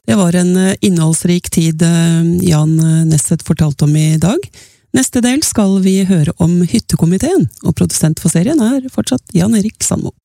Det var en innholdsrik tid Jan Nesset fortalte om i dag. Neste del skal vi høre om hyttekomiteen, og produsent for serien fortsatt Jan Erik Sandmo.